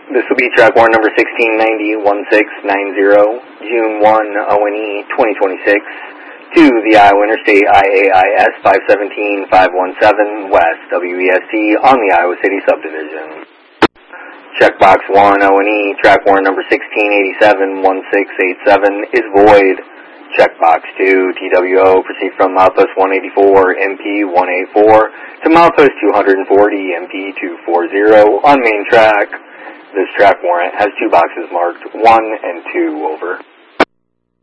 This will be track warrant number 1690-1690, June 1, ONE 2026, to the Iowa Interstate IAIS 517-517 West WEST on the Iowa City subdivision. Checkbox 1, ONE, track warrant number 1687-1687 is void. Checkbox 2, TWO, proceed from milepost 184, MP 184 to milepost 240, MP 240 on main track. This track warrant has 2 boxes marked 1 and 2 over.